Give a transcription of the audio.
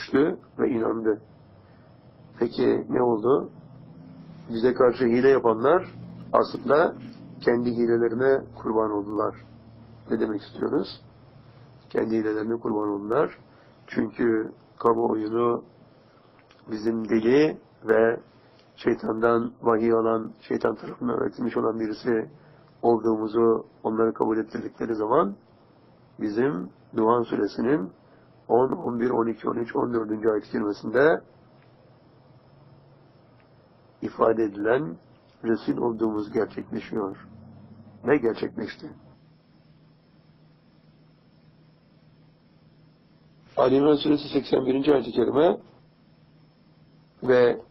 düştü ve inandı. Peki ne oldu? Bize karşı hile yapanlar aslında kendi hilelerine kurban oldular. Ne demek istiyoruz? Kendi hilelerine kurban oldular. Çünkü kamuoyunu bizim deli ve şeytandan vahiy alan, şeytan tarafından öğretilmiş olan birisi olduğumuzu onları kabul ettirdikleri zaman bizim Duhan Suresinin 10, 11, 12, 13, 14. ayet-i kerimesinde ifade edilen Resul olduğumuz gerçekleşiyor. Ne gerçekleşti? Ali İmran Suresi 81. ayet-i kerime ve